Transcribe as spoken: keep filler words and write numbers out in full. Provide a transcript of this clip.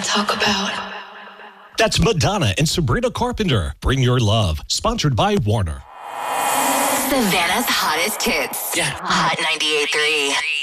talk about. That's Madonna and Sabrina Carpenter. Bring Your Love. Sponsored by Warner. Savannah's hottest hits. Yeah. Hot ninety-eight point three.